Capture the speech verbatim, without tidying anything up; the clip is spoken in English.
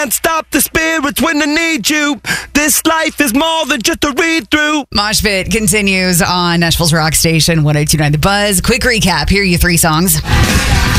Can't stop the spirits when they need you. This life is more than just a read-through. Mosh Pit continues on Nashville's Rock Station, one oh two point nine The Buzz. Quick recap. Here are your three songs.